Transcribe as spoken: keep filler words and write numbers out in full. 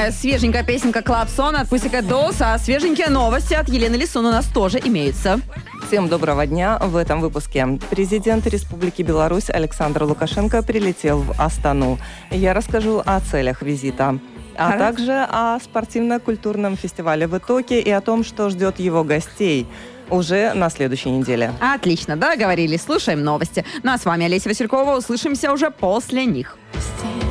Такая свеженькая песенка Клапсон от Pussycat Dolls, а свеженькие новости от Елены Лисун у нас тоже имеются. Всем доброго дня. В этом выпуске президент Республики Беларусь Александр Лукашенко прилетел в Астану. Я расскажу о целях визита, а Хорошо. также о спортивно-культурном фестивале в Итоке и о том, что ждет его гостей уже на следующей неделе. Отлично, договорились. Слушаем новости. Ну а с вами Олеся Василькова. Услышимся уже после них.